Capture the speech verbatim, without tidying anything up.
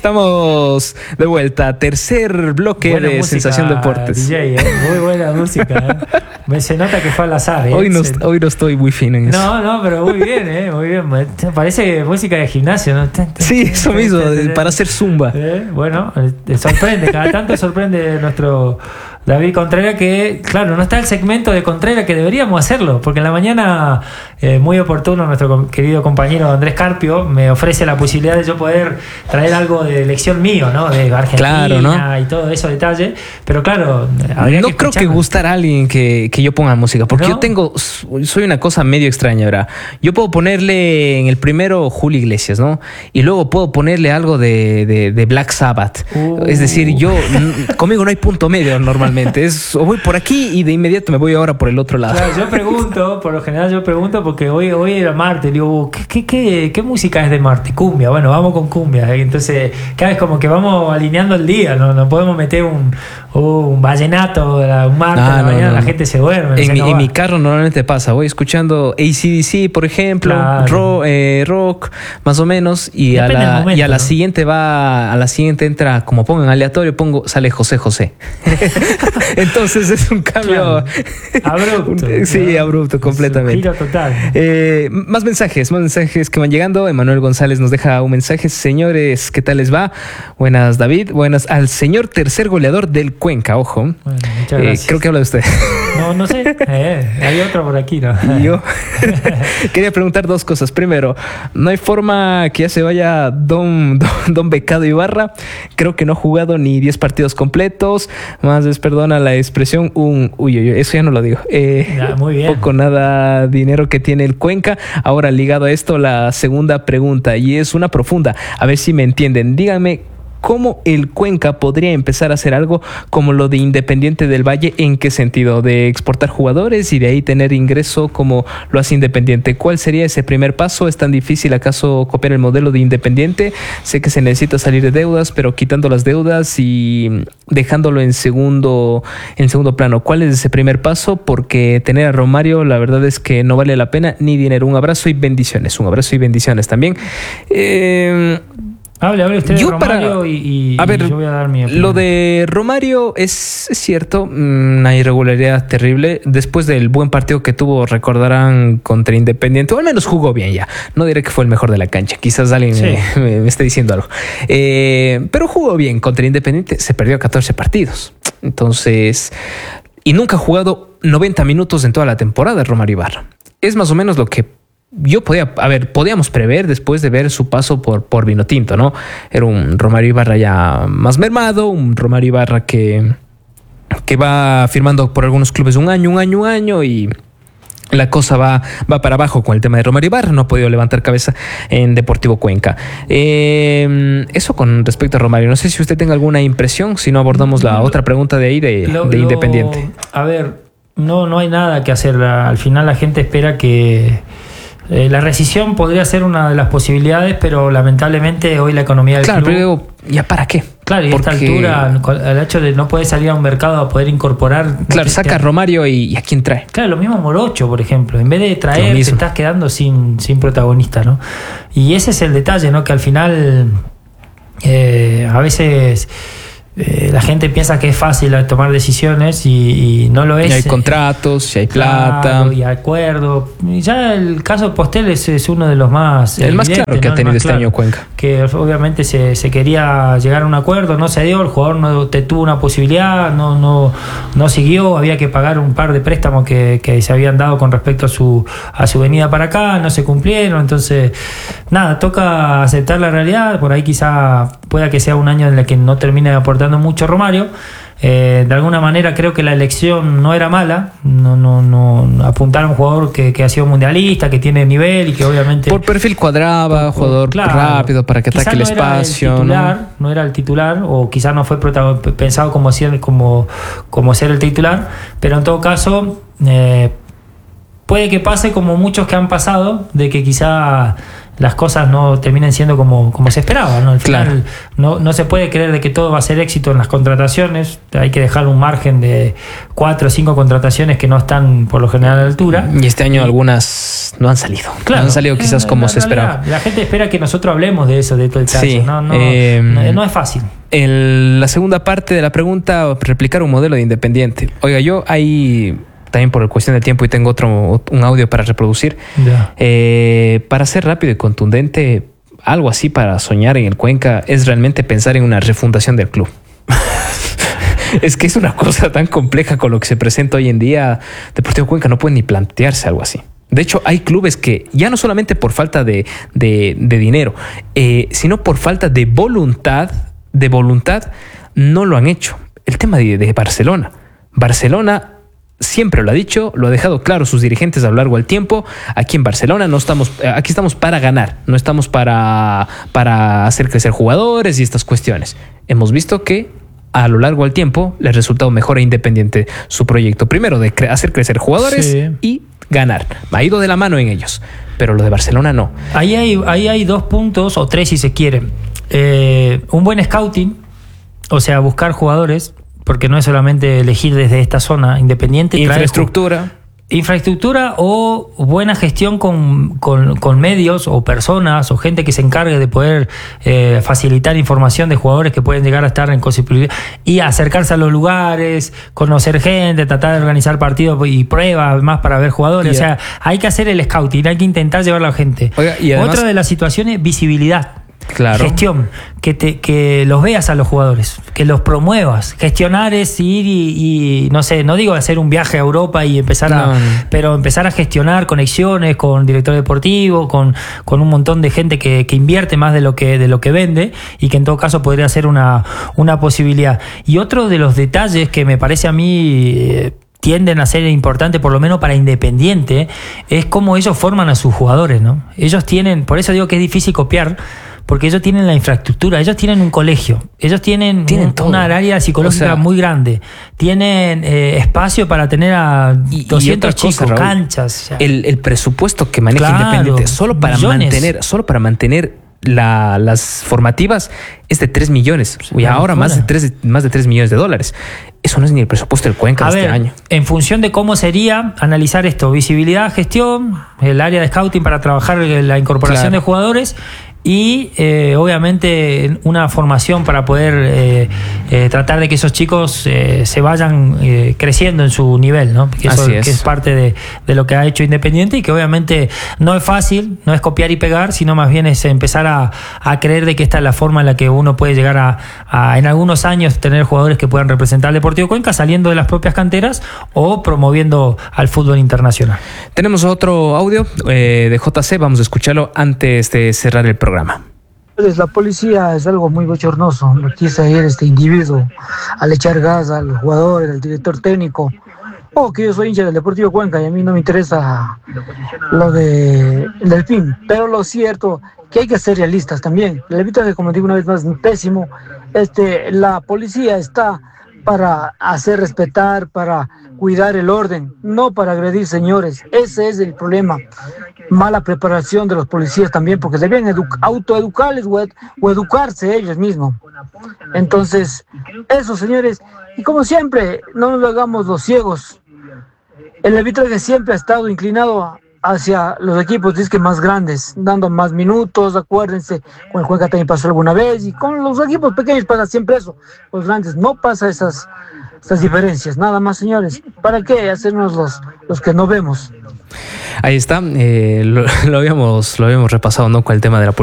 Estamos de vuelta, tercer bloque buena de música, Sensación Deportes. D J, ¿eh? Muy buena música. ¿eh? Me se nota que fue al azar. ¿eh? Hoy, no, se... hoy no estoy muy fino en eso. No, no, pero muy bien, ¿eh? Muy bien. Parece música de gimnasio, ¿no? Sí, eso mismo, para hacer zumba. ¿Eh? Bueno, sorprende, cada tanto sorprende nuestro David Contreras, que claro, no está el segmento de Contreras que deberíamos hacerlo, porque en la mañana, eh, muy oportuno, nuestro querido compañero Andrés Carpio me ofrece la posibilidad de yo poder traer algo de elección mío, ¿no? De Argentina, claro, ¿no? Y todo eso detalle, pero claro, habría no que creo que gustar a alguien que, que yo ponga música, porque ¿no? Yo tengo, soy una cosa medio extraña, ¿verdad? Yo puedo ponerle en el primero Julio Iglesias, ¿no? Y luego puedo ponerle algo de, de, de Black Sabbath. Uh. Es decir, yo, conmigo no hay punto medio normalmente. Es, o voy por aquí y de inmediato me voy ahora por el otro lado. Claro, yo pregunto, por lo general yo pregunto porque hoy, hoy era martes, digo, ¿qué, qué, qué, ¿qué música es de martes? Cumbia, bueno, vamos con cumbia. Entonces, cada vez como que vamos alineando el día, no, no podemos meter un, un vallenato, un martes ah, a la no, mañana, no. la gente se duerme. En, mi, en mi carro normalmente pasa, voy escuchando A C D C, por ejemplo, claro. rock, eh, rock, más o menos, y a, la, momento, y a la ¿no? siguiente va, a la siguiente entra, como pongo en aleatorio, pongo, sale José José. Entonces es un cambio claro. abrupto. Sí, abrupto, completamente. Giro total. Eh, más mensajes, más mensajes que van llegando. Emanuel González nos deja un mensaje. Señores, ¿qué tal les va? Buenas, David. Buenas al señor tercer goleador del Cuenca, ojo. Bueno, muchas gracias. Eh, creo que habla de usted. No, no sé. Eh, hay otro por aquí, ¿no? Yo quería preguntar dos cosas. Primero, ¿no hay forma que ya se vaya Don, Don, Don Becado Ibarra? Creo que no ha jugado ni diez partidos completos. Más es, perdona la expresión, un... Uy, uy, uy, eso ya no lo digo. Eh, ya, muy bien. Poco nada dinero que tiene el Cuenca. Ahora, ligado a esto, la segunda pregunta, y es una profunda. A ver si me entienden. Díganme, ¿cómo el Cuenca podría empezar a hacer algo como lo de Independiente del Valle? ¿En qué sentido? ¿De exportar jugadores y de ahí tener ingreso como lo hace Independiente? ¿Cuál sería ese primer paso? ¿Es tan difícil acaso copiar el modelo de Independiente? Sé que se necesita salir de deudas, pero quitando las deudas y dejándolo en segundo, en segundo plano. ¿Cuál es ese primer paso? Porque tener a Romario, la verdad es que no vale la pena ni dinero. Un abrazo y bendiciones. Un abrazo y bendiciones también. Eh... Hable, hable usted yo de Romario para, y, y, a ver, y yo voy a dar mi opinión. Lo de Romario es, es cierto, una irregularidad terrible. Después del buen partido que tuvo, recordarán, contra Independiente, o al menos jugó bien ya. No diré que fue el mejor de la cancha, quizás alguien sí. me, me, me esté diciendo algo. Eh, pero jugó bien contra Independiente, se perdió catorce partidos. Entonces, y nunca ha jugado noventa minutos en toda la temporada Romario Ibarra. Es más o menos lo que yo podía, a ver, podíamos prever después de ver su paso por, por Vinotinto, ¿no? Era un Romario Ibarra ya más mermado, un Romario Ibarra que, que va firmando por algunos clubes un año, un año, un año y la cosa va, va para abajo con el tema de Romario Ibarra. No ha podido levantar cabeza en Deportivo Cuenca. Eh, eso con respecto a Romario. No sé si usted tenga alguna impresión, si no abordamos la lo, otra pregunta de ahí de, lo, de Independiente. Lo, a ver, no, no hay nada que hacer. Al final la gente espera que... Eh, la rescisión podría ser una de las posibilidades, pero lamentablemente hoy la economía del claro, club... Claro, pero ¿ya para qué? Claro, y a esta altura, el hecho de no poder salir a un mercado a poder incorporar... Claro, saca a Romario y, y ¿a quién trae? Claro, lo mismo Morocho, por ejemplo. En vez de traer, te estás quedando sin, sin protagonista, ¿no? Y ese es el detalle, ¿no? Que al final eh, a veces... Eh, la gente piensa que es fácil tomar decisiones y, y no lo es. Y hay contratos, y hay plata. Claro, y acuerdo. Y ya el caso de Postel es, es uno de los más... El más claro que ¿no? ha tenido este claro, año Cuenca. Que obviamente se, se quería llegar a un acuerdo, no se dio, el jugador no te tuvo una posibilidad, no, no, no siguió, había que pagar un par de préstamos que, que se habían dado con respecto a su, a su venida para acá, no se cumplieron, entonces nada, toca aceptar la realidad, por ahí quizá pueda que sea un año en el que no termine de aportar mucho Romario. Eh, de alguna manera creo que la elección no era mala, no, no, no apuntar a un jugador que, que ha sido mundialista, que tiene nivel y que obviamente por perfil cuadraba, por, jugador claro, rápido para que ataque el no espacio, era el titular, ¿no? no era el titular o quizás no fue pensado como ser, como, como ser el titular, pero en todo caso eh, puede que pase como muchos que han pasado, de que quizá las cosas no terminen siendo como, como se esperaba, ¿no? Al final Claro. no, no se puede creer de que todo va a ser éxito en las contrataciones. Hay que dejar un margen de cuatro o cinco contrataciones que no están por lo general a la altura. Y este año algunas no han salido. Claro. No han salido quizás Eh, como la se esperaba. realidad, La gente espera que nosotros hablemos de eso, de todo el caso. Sí, no, no, eh, no, no es fácil. En la segunda parte de la pregunta, replicar un modelo de Independiente. Oiga, yo ahí, también por cuestión de tiempo, y tengo otro un audio para reproducir. Ya. Eh, para ser rápido y contundente, algo así para soñar en el Cuenca es realmente pensar en una refundación del club. Es que es una cosa tan compleja con lo que se presenta hoy en día. Deportivo Cuenca no puede ni plantearse algo así. De hecho, hay clubes que ya no solamente por falta de, de, de dinero, eh, sino por falta de voluntad, de voluntad, no lo han hecho. El tema de, de Barcelona. Barcelona siempre lo ha dicho, lo ha dejado claro sus dirigentes a lo largo del tiempo. Aquí en Barcelona no estamos, aquí estamos para ganar, no estamos para, para hacer crecer jugadores y estas cuestiones. Hemos visto que a lo largo del tiempo le ha resultado mejor a Independiente su proyecto. Primero de cre- hacer crecer jugadores Sí. y ganar. Ha ido de la mano en ellos, pero lo de Barcelona no. Ahí hay, ahí hay dos puntos, o tres si se quiere. Eh, un buen scouting, o sea, buscar jugadores, porque no es solamente elegir desde esta zona Independiente. traer Infraestructura. Infraestructura o buena gestión con, con, con medios o personas o gente que se encargue de poder eh, facilitar información de jugadores que pueden llegar a estar en posibilidad y acercarse a los lugares, conocer gente, tratar de organizar partidos y pruebas más para ver jugadores. Y o sea, hay que hacer el scouting, hay que intentar llevar a la gente. Oiga, y además- Otra de las situaciones, visibilidad. Claro. Gestión, que te, que los veas a los jugadores, que los promuevas. Gestionar es ir y, y no sé, no digo hacer un viaje a Europa y empezar a, No, no. pero empezar a gestionar conexiones con director deportivo, con, con un montón de gente que, que invierte más de lo que, de lo que vende y que en todo caso podría ser una, una posibilidad. Y otro de los detalles que me parece a mí eh, tienden a ser importantes, por lo menos para Independiente, es cómo ellos forman a sus jugadores, ¿no? Ellos tienen, por eso digo que es difícil copiar, porque ellos tienen la infraestructura, ellos tienen un colegio, ellos tienen, Tienen un, todo. una área psicológica O sea, muy grande, tienen eh, espacio para tener a Y- y doscientos otra cosa, chicos, Raúl, canchas. O sea, El, el presupuesto que maneja Claro, Independiente solo para millones. mantener, solo para mantener la- las formativas es de tres millones. Y una ahora más de locura. tres, más de tres millones de dólares. Eso no es ni el presupuesto del Cuenca a de ver, este año. en función de cómo sería analizar esto, visibilidad, gestión, el área de scouting para trabajar la incorporación Claro. de jugadores y eh, obviamente una formación para poder eh, eh, tratar de que esos chicos eh, se vayan eh, creciendo en su nivel, ¿no? Que eso Así es. que es parte de, de lo que ha hecho Independiente y que obviamente no es fácil, no es copiar y pegar, sino más bien es empezar a, a creer de que esta es la forma en la que uno puede llegar a, a en algunos años tener jugadores que puedan representar al Deportivo Cuenca saliendo de las propias canteras o promoviendo al fútbol internacional. Tenemos otro audio eh, de J C, vamos a escucharlo antes de cerrar el programa. Pues la policía es algo muy bochornoso. No quise ir este individuo al echar gas al jugador, al director técnico. Oh, que yo soy hincha del Deportivo Cuenca y a mí no me interesa lo de el Delfín. Pero lo cierto que hay que ser realistas también. El arbitraje, como digo una vez más, es pésimo. Este, la policía está para hacer respetar, para cuidar el orden, no para agredir señores. Ese es el problema. Mala preparación de los policías también, porque deben edu- autoeducarles o, ed- o educarse ellos mismos. Entonces, eso, señores, y como siempre, no nos lo hagamos los ciegos. El arbitraje siempre ha estado inclinado a- hacia los equipos disque más grandes, dando más minutos, acuérdense, con el Cuenca también pasó alguna vez, y con los equipos pequeños pasa siempre eso, los grandes no pasa esas, esas diferencias, nada más, señores. ¿Para qué hacernos los, los que no vemos? Ahí está, eh, lo, lo habíamos, lo habíamos repasado, ¿no? Con el tema de la policía.